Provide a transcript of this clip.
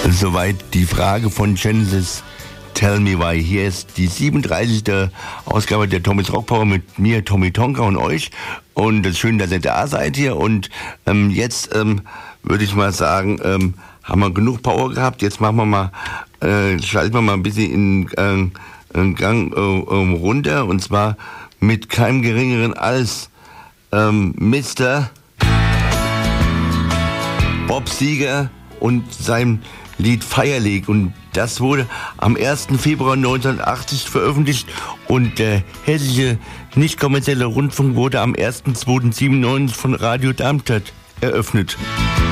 Soweit die Frage von Genesis, Tell Me Why. Hier ist die 37. Ausgabe der Tommys Rock Power mit mir, Tommy Tonka, und euch. Und es ist schön, dass ihr da seid hier. Und jetzt würde ich mal sagen, haben wir genug Power gehabt. Jetzt machen wir mal, schalten wir mal ein bisschen in Gang runter. Und zwar mit keinem geringeren als Mr. Bob Seger und seinem Lied Feierleg. Und das wurde am 1. Februar 1980 veröffentlicht und der hessische nicht kommerzielle Rundfunk wurde am 1.2.97 von Radio Darmstadt eröffnet.